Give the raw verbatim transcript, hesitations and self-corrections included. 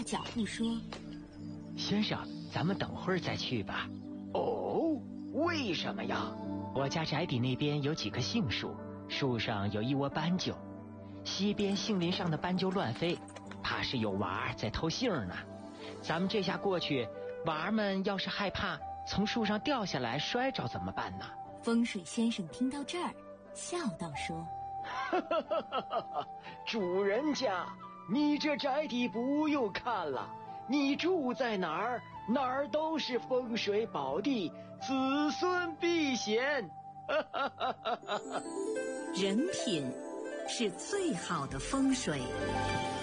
脚步说：“ 先生，咱们等会儿再去吧。” 哦，为什么呀？ 我家宅邸那边有几棵杏树，树上有一窝斑鸠，西边杏林上的斑鸠乱飞，怕是有娃儿在偷杏呢。咱们这下过去，娃儿们要是害怕从树上掉下来摔着怎么办呢？ 风水先生听到这儿，笑道说：“ 哈哈哈哈哈！主人家，你这宅邸不用看了，你住在哪儿，哪儿都是风水宝地，子孙避险。”哈哈哈哈哈！ 人品是最好的风水。